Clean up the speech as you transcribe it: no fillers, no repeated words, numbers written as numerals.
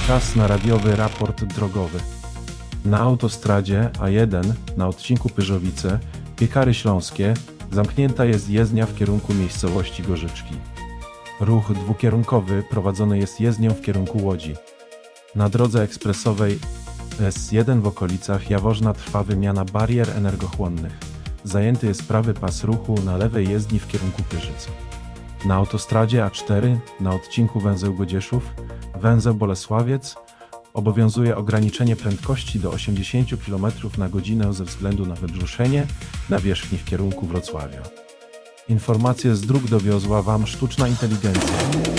Czas na radiowy raport drogowy. Na autostradzie A1 na odcinku Pyrzowice, Piekary Śląskie, zamknięta jest jezdnia w kierunku miejscowości Gorzyczki. Ruch dwukierunkowy prowadzony jest jezdnią w kierunku Łodzi. Na drodze ekspresowej S1 w okolicach Jaworzna trwa wymiana barier energochłonnych. Zajęty jest prawy pas ruchu na lewej jezdni w kierunku Pyrzyc. Na autostradzie A4 na odcinku węzeł Godzieszów, węzeł Bolesławiec obowiązuje ograniczenie prędkości do 80 km/h ze względu na wybrzuszenie nawierzchni w kierunku Wrocławia. Informacje z dróg dowiozła Wam sztuczna inteligencja.